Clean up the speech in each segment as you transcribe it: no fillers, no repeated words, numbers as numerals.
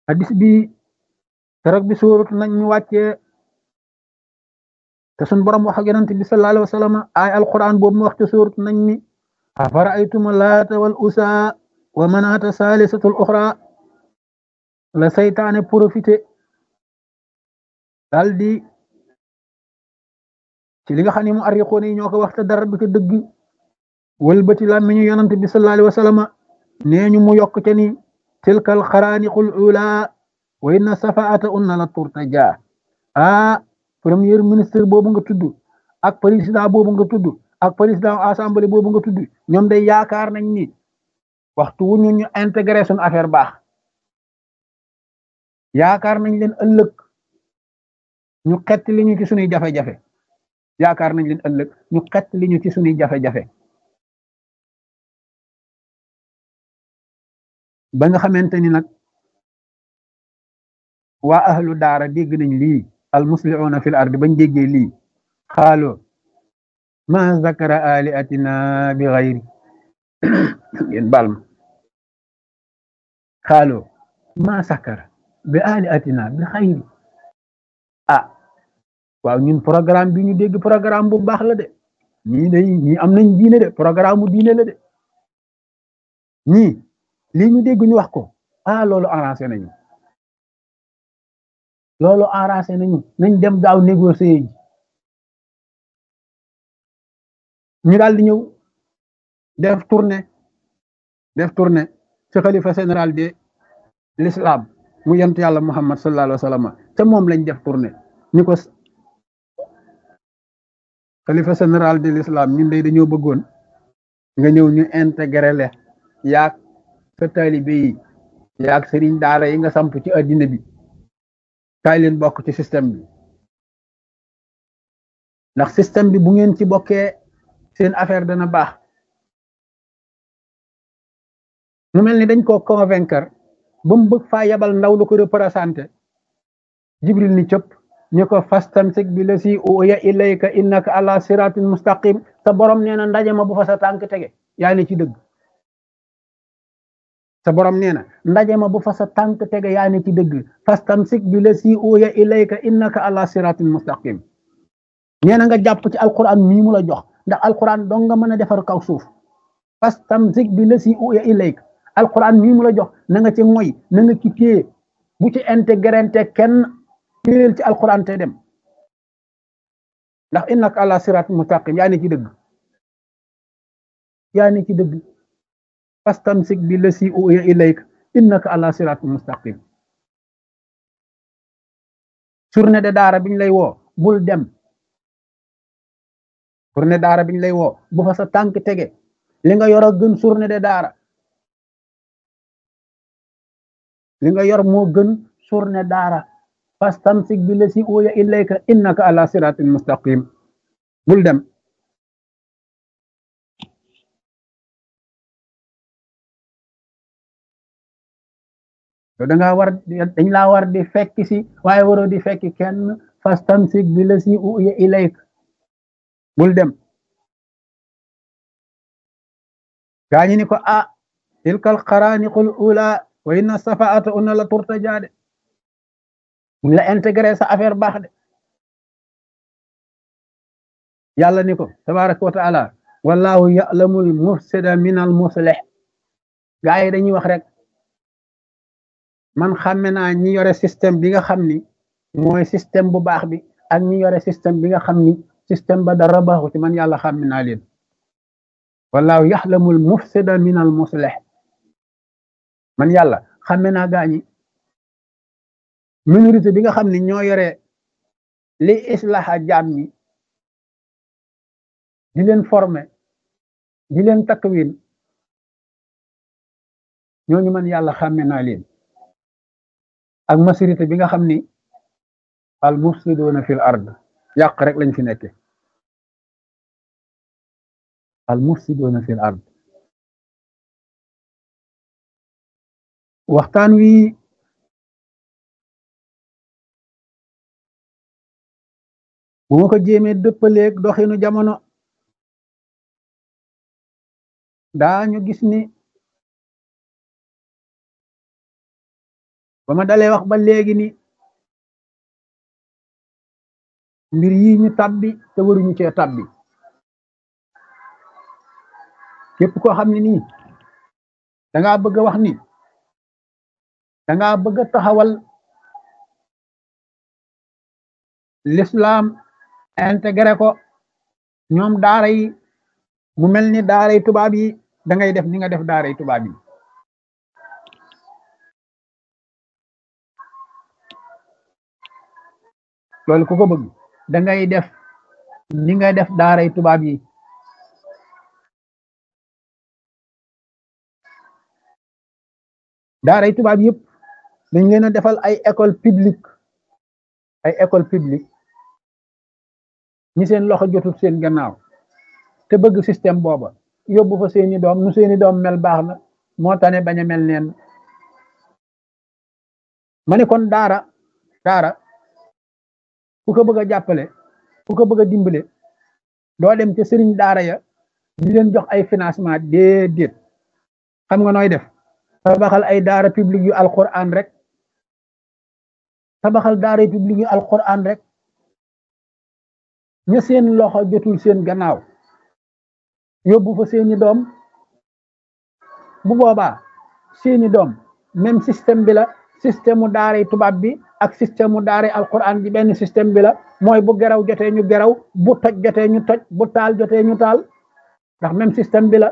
hadis bi keroog bi suuratu nañ ñu wàccee te sun borom wax ak yonent bi sallallahu alayhi wa sallam ay alquran boobu mu wax ci suuratu nañ mi afara'aytum laata wal usa wa manaata saalisatul uxra la saytaane profité daal di ci li nga xam ne mu arriqoon yi ñoo ko wax te dara du ca dëgg wëlbati la mi ñu yonent bi sallallahu alayhi wa sallam nee ñu mu yokk ca ni tilkal xaraaniqul ula wa inna safaata unna la turtaja premier ministre boobu nga tudd ak président boobu nga tudd ak président assemblée boobu nga tudd ñoom day yaakaar nañ ni waxtu wu ñu intégré suñu affaire baax yaakaar nañ leen ëllëg ñu xett li ñu ci suñuy jafe-jafe yaakaar nañ leen ëllëg ñu xett li ñu ci suñuy jafe-jafe ba nga xamante ni nag waa ahlu daara dégg nañ lii al muslihuuna fil ardi bañ déggee lii xaaloo ma zakara aliatina bi xayri ngeen baal ma xaaloo ma zakara bi aliatina bi xayri waaw ñun programme bi ñu dégg programme bu baax la de ñii am nañ diine de programme bu diine la de ñii lii ñu dégg ñu wax ko loolu arrangé nañu nañ dem gaaw négocier ji ñu daal di ñëw def tournée ci xalifa général de l'islam mu yent yàlla muhammad sallallahu alayhi wa sallam te moom lañ def tournée ñu ko xalifa général de l'islam ñun day dañoo bëggoon nga ñëw ñu intégré le yaag sa taalibe yi yaag sëriñ daara yi nga samp ci addina bi kaay leen bokk ci système bi ndax système bi bu ngeen ci bokkee seen affaire dana baax mu mel ni dañ koo convaincre ba mu bëgg faa yabal ndaw lu ko représenté jibril ni cëpp ñu ko fastamsik bi la si uya ilayka innaka ala siratin mustaqim sa borom nee na ndaje ma bu fa sa tànk tege yaa ne ci dëgg sa borom nee na ndaje ma bu fa sa tànk tege yaa ne ci dëgg fastamsik bi la si uya ilayka innaka ala siratin mustaqim nee na nga jàpp ci alquran mii mu la jox ndax alquran dong nga mën a defar kaw suuf fastamsik bi la si uya ilayka alquran mii mu la jox na nga ci moy na nga ci téye bu ci intégrante kenn téel ci alquran te dem ndax innaka ala siratin mustaqim yaa ne ci dëgg fastamsik bi la si uya ilayka innaka ala siratin mustaqim journée de daara biñ lay woo bul dem journée daara biñ lay woo bu fa sa tànk tege li nga yor a gën journée de daara li nga yor moo gën journée daara fastamsik bi la si uya ilayka innaka ala siratin mustaqim bul dem da nga war dañ laa war di fekk si waaye waroo di fekk kenn fastamsik bi la si uya ilayka bul dem gaañi ni ko tilkal xaraaniqul ula wa inna safaata unna la turtajaade buñ la intégré sa affaire baax de yàlla ni ko tabaraka wa taala wallahu ya'lamul mufsida min al muslih gaa yi dañuy wax rek man xàmme naa ñi yore système bi nga xam ni mooy système bu baax bi ak ñi yore système bi nga xam ni système ba dara baaxu ci man yàlla xàmme naa leen wallahu yaxlamul mufsida min al muslih man yàlla xàmme naa gaañi minorité bi nga xam ni ñoo yore li islaha jaam ñi di leen former di leen takwin ñooñu man yàlla xàmme naa leen ak majorité bi nga xam ni al mufsiduna fil ard yàq rek lañ fi nekke al mufsiduna fil ard waxtaan wi bu ma ko jéemee dëppaleeg doxinu jamono daañu gis ni ba ma dalee wax ba léegi ni mbir yi ñu tabbi te waruñu cee tabbi képp koo xam ne nii da ngaa bëgg a wax ni da ngaa bëgg a taxawal l'islam intégré ko ñoom daara yi mu mel ni daara yi tubaab yi da ngay def ni nga def daara yi tubaab yi loolu ku ko bëgg da ngay def ni nga def daara yi tubaab yi daara yi tubaab yëpp dañ leen a defal ay école publique ñi seen loxo jotut seen gannaaw te bëgg système booba yóbbu fa seeni doom nu seeni doom mel baax na moo tane bañ a mel neen ma ne kon daara ku ko bëgg a jàppale ku ko bëgg a dimbale doo dem ca sëriñ daara ya di leen jox ay financement déedéet xam nga nooy def tabaxal ay daara publique yu alquran rek tabaxal daara publique yu alquran rek ña seen loxo jotul seen gannaaw yóbbu fa seeni doom bu boobaa seeni doom même système bi la système mu daaray tubaab bi ak système mu daaray alquran bi benn système bi la mooy bu geraw jotee ñu geraw bu toj jotee ñu toj bu taal jotee ñu taal ndax même système bi la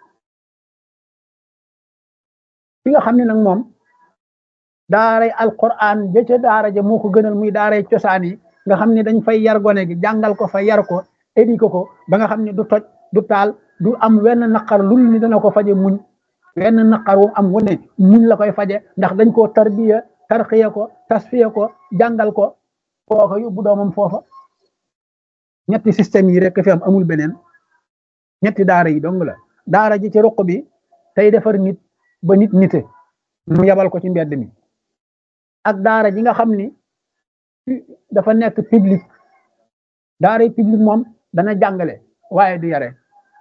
fi nga xam ne nag moom daaray alquran ja ca daara ja moo ko gënal muy daaray cosaan yi nga xam ne dañ fay yar gone gi jàngal ko fa yar ko éduqué ko ba nga xam ne du toj du taal du am wenn naqar lul ni dana ko faje muñ wenn naqar wu am wane muñ la koy faje ndax dañ koo tarbiya tarxiya ko tasfiya ko jàngal ko kooka yóbbu doomam foofa ñetti système yi rek fi am amul beneen ñetti daara yi dong la daara ji ci ruq bi tey defar nit ba nit nite mu yabal ko ci mbedd mi ak daara ji nga xam ni dafa nekk public daara yi public moom dana jàngale waaye du yare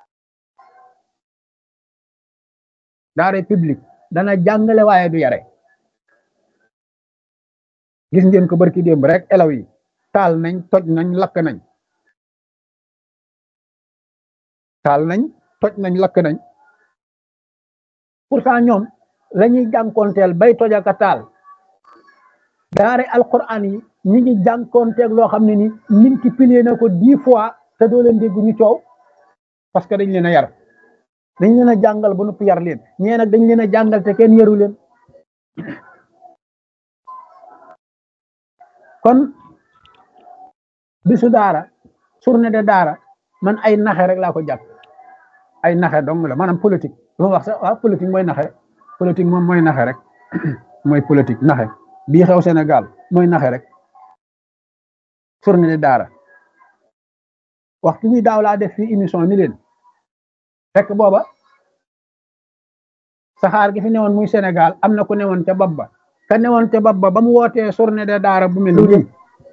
daara public dana jàngale waaye du yare gis ngeen ko barki démb rek elaw yi taal nañ toj nañ lakk nañ taal nañ toj nañ lakk nañ pourtant ñoom la ñuy jànkoonteel bay toj ak a taal daara alquran yi ñi ngi jànkoonteeg loo xam ne ni multiplier na ko 10 fois te doo leen dégg ñu coow parce que dañ leen a yar dañ leen a jàngal ba noppi yar leen ñee nag dañ leen a jàngal te kenn yaru leen kon bisu daara journée de daara man ay naxe rek laa ko jàpp ay naxe dong la maanaam politique lu ma wax sax waaw politique mooy naxe politique moom mooy naxe rek mooy politique naxe bii xew Sénégal mooy naxe rek journée de daara waxtu bi daaw laa def fii émission ni leen fekk booba saxaar gi fi newoon muy Sénégal am na ku newoon ca bopp ba ka newoon ca bopp ba mu wootee journée de daara bu mel nii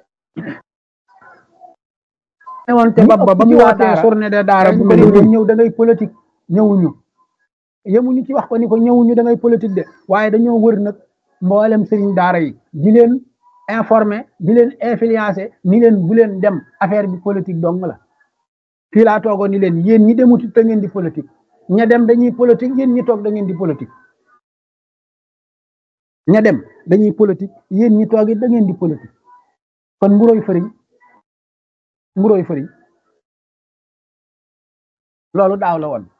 newoon ca bopp ba mu wootee journée de daara bu mel nii ñëw da ngay politique ñëwuñu yemuñu ci wax ko ni ko ñëwuñu da ngay politique de waaye dañoo wër nag mboolem sëriñ daara yi di leen informer di leen influencer ni leen bu leen dem affaire bi politique dong la fii laa toogoon ni leen yéen ñi demuti te ngeen di politique ña dem dañuy politique yéen ñi toog da ngeen di politique ña dem dañuy politique yéen ñi toog it da ngeen di politique kon mburoy fëriñ loolu daaw la woon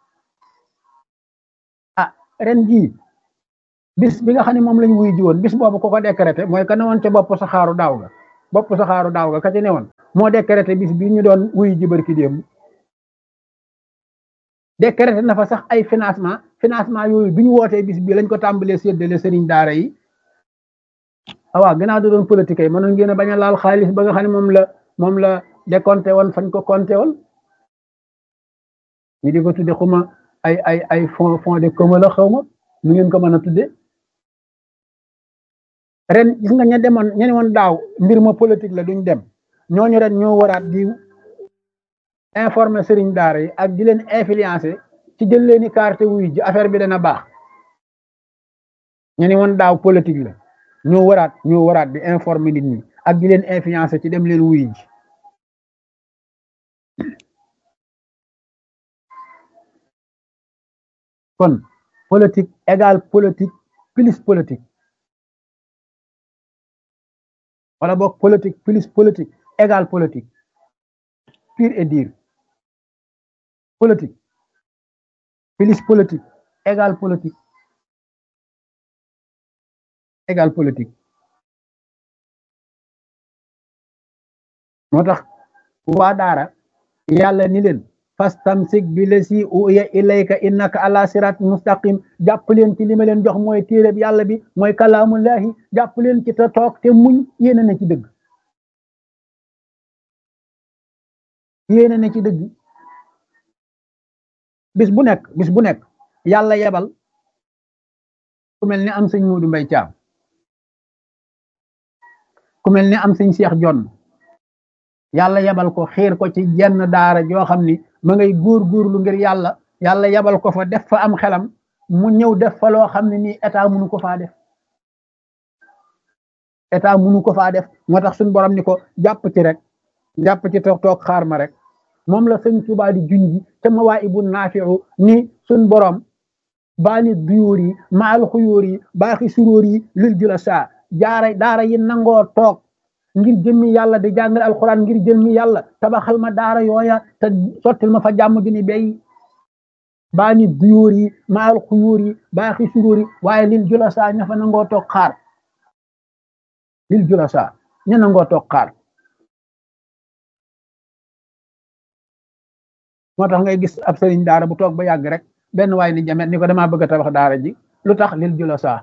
ah ren jii bis bi nga xam ne moom lañ wuy ji woon bis boobu ko décrété mooy ka newoon ca bopp saxaaru daaw ga ka ci newoon moo décrété bis bi ñu doon wuy ji barki démb décrété na fa sax ay financement yooyu bi ñu wootee bis bi lañ ko tàmbalee séddale sëriñ daara yi waaw gannaaw da doon politique yi mënoon ngeen a bañ a laal xaalis ba nga xam ne moom la décompté woon fañ ko compté woon ñu di ko tudde xuma ay fond de commun la xaw ma nu ngeen ko mën a tudde ren gis nga ña ne woon daaw mbir ma politique la duñ dem ñooñu ren ñoo waraat di informer sëriñ daara yi ak di leen influencer ci jël leeni carte wuy ji affaire bi dana baax ña ne woon daaw politique la ñoo waraat di informer nit ñi ak di leen influencer ci dem leen wuy ji kon politique égale politique plus politique wala boog politique plus politique égale politique pure et dire politique plus politique égale politique égale politique moo tax waa daara yàlla ni leen fastamsik bi lasi uya ilayka innaka ala sirat mustaqim jàpp leen ci li ma leen jox mooy téereb yàlla bi mooy kalaamullahi jàpp leen ci te toog te muñ yéene na ci dëgg yéene na ci dëgg bis bu nekk yàlla yebal ku mel ni am sëñ Muudu Mbay Caam ku mel ni am sëñ Seex Jonn yàlla yebal ko xiir ko ci jenn daara joo xam ni ma ngay góorgóorlu ngir yàlla yebal ko fa def fa am xelam mu ñëw def fa loo xam ne nii état mënu ko faa def état mënu ko faa def moo tax suñu borom ni ko jàpp ci toog xaar ma rek moom la sëñ Tuubaa di junji te Mawaahibu Naafi'u ni suñu borom baani duyóor yi maal xuyóor yi baaxi suróor yi lil jula saa daara yi nangoo toog ngir jëmmi yàlla di jàngale alxuraan ngir jëmmi yàlla tabaxal ma daara yooya te sottil ma fa jàmm ju ni bay baani duyóor yi maal xuyóor yi baaxi suróor yi waaye lil jula saa ña fa nangoo toog xaar lil jula saa ña nangoo toog xaar moo tax ngay gis ab sëriñ daara bu toog ba yàgg rek benn waay ni jamet ni ko damaa bëgg a tabax daara ji lu tax lil jula saa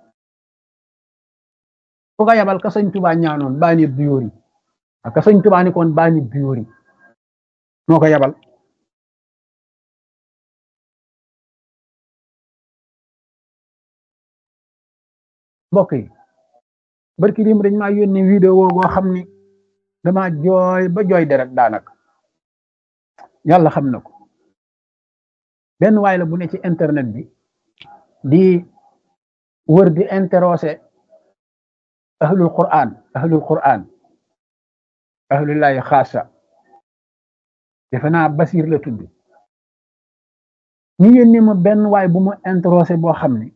ku ko yabal ka sëñ Tuubaa ñaanoon baani duyóor yi ak ka sëñ Tuubaa ni koon baani duyóor yi moo ko yabal mbokk yi barki dim dañ maa yónni vidéo boo xam ni dama jooy ba jooy deret daanaka yàlla xam na ko benn waay la bu ne ci internet bi di wër di interroger ahlul quran ahlullahi xaasa defe naa Basir la tudd ñu yónni ma benn waay bu mu interroger boo xam ne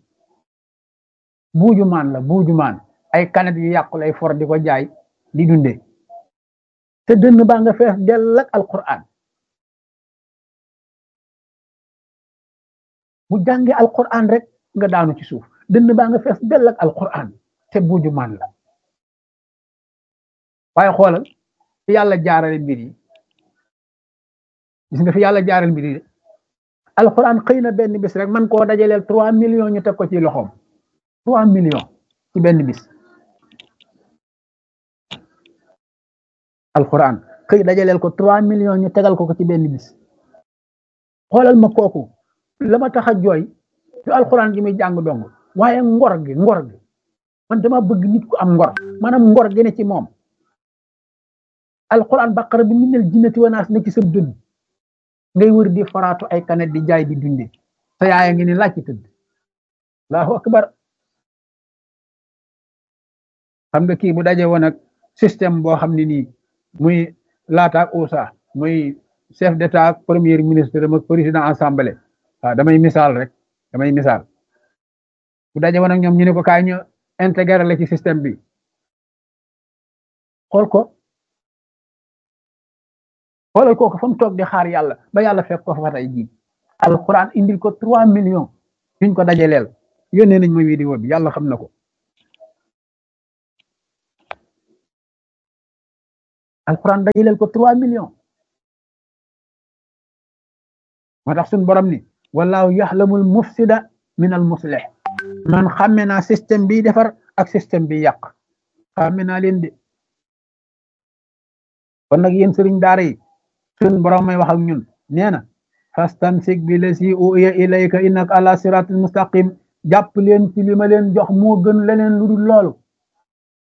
buujumaan ay kanet yu yàqu lay for di ko jaay di dunde te dënn baa nga fees dell ak alquran bu jàngee alquran rek nga daanu ci suuf dënn baa nga fees dell ak alquran te buujumaan la waaye xoolal fi yàlla jaarale mbir yi gis nga fi yàlla jaarale mbir yi alquran xëy na benn bis rek man koo dajaleel 3 millions ñu teg ko ci loxoom 3 millions ci benn bis alquran xëy dajaleel ko 3 millions ñu tegal ko ci benn bis xoolal ma kooku la ma tax a jooy du alquran ji muy jàng dong waaye ngor gi man dama bëgg nit ku am ngor maanaam ngor gi ne ci moom alquran baqara bi minal jinnati wa naas ne ci sa dënn ngay wër di faraatu ay kanet di jaay di dunde sa yaaya ngi ni laaj ci tëdd allahu akbar xam nga kii bu daje woon ak système boo xam ne nii muy laataak USA muy chef d'état ak premier ministre ak président assemblée waaw damay misaal bu daje woon ak ñoom ñu ne ko kaay ñu intégré la ci système bi xoolal kooku fa mu toog di xaar yàlla ba yàlla fekk ko fa tey jii alquran indil ko 3 millions yuñ ko dajaleel yónnee nañ ma vidéo bi yàlla xam na ko alquran dajaleel ko 3 millions moo tax suñ borom ni wallahu yaxlamul mufsida min al muslih man xàmme naa système bi defar ak système bi yàq xàmme naa leen de kon nag yéen sëriñ daara yi suñ borom may wax ak ñun nee na fastamsik bi lasi uya ilayka innaka ala siratul mustaqim jàpp leen ci li ma leen jox moo gën leneen lu dul loolu